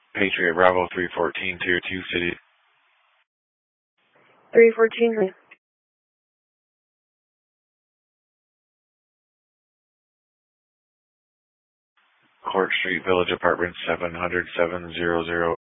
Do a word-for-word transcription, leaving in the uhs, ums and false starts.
Patriot Bravo three fourteen, Tier two City. three fourteen. Court Street, Village Apartments, seven hundred, seven hundred